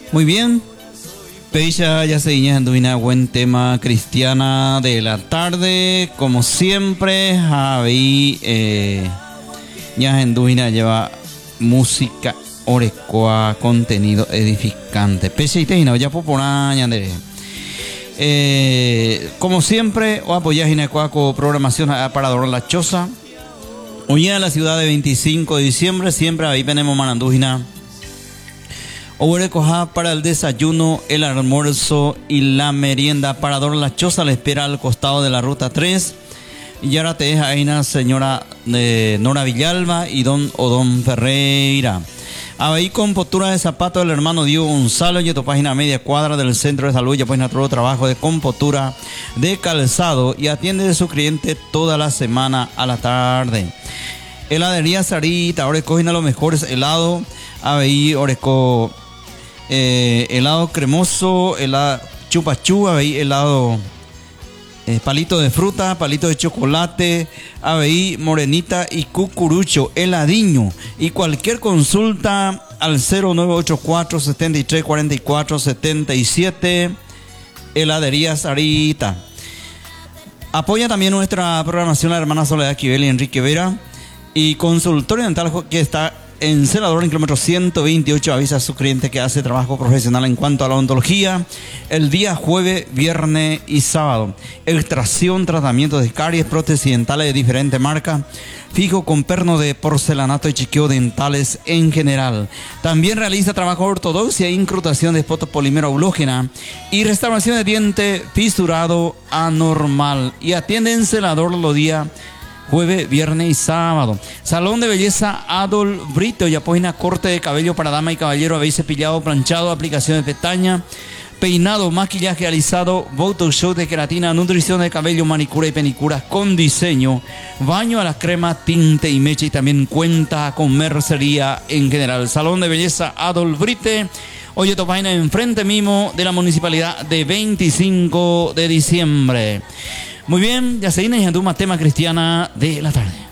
Muy bien. Peisha ya se diña en buen tema cristiana de la tarde. Como siempre, Javi ya en lleva música orecoa, contenido edificante. Peisha y teina ya popona ñandere. Como siempre, o apoyar con programación para adorar la choza. Hoy en la ciudad de 25 de diciembre, siempre ahí tenemos manandújina. Orecoja para el desayuno, el almuerzo y la merienda. Para adorar la choza le espera al costado de la ruta 3. Y ahora te deja ahí una señora Nora Villalba y don Odón Ferreira. Ahí con postura de zapato del hermano Diego Gonzalo y tu página media cuadra del centro de salud. Ya pues nuestro trabajo de compostura de calzado y atiende de su cliente toda la semana a la tarde. Heladería Sarita, ahora cogen a los mejores helados. Ahí oreco helado cremoso, helado chupachú, ahí helado palito de fruta, palito de chocolate, ahí morenita y cucurucho, heladiño. Y cualquier consulta al 0984 73 44 77. Heladería Sarita. Apoya también nuestra programación la hermana Soledad Quivel y Enrique Vera. Y consultorio dental que está en Celador, en kilómetro 128, avisa a su cliente que hace trabajo profesional en cuanto a la odontología el día jueves, viernes y sábado. Extracción, tratamiento de caries, prótesis dentales de diferentes marcas, fijo con perno de porcelanato y chequeo dentales en general. También realiza trabajo de ortodoxia, incrustación de fotopolímero aulógena y restauración de diente fisurado anormal. Y atiende en Celador los días jueves, viernes y sábado. Salón de belleza Adol Brito y apoya corte de cabello para dama y caballero. Habéis cepillado, planchado, aplicación de pestaña, peinado, maquillaje alisado, botox, show de queratina, nutrición de cabello, manicura y penicura con diseño, baño a la crema, tinte y mecha. Y también cuenta con mercería en general. Salón de belleza Adol Brite. Oye, tu página enfrente mismo de la municipalidad de 25 de diciembre. Muy bien, ya se viene en tema cristiana de la tarde.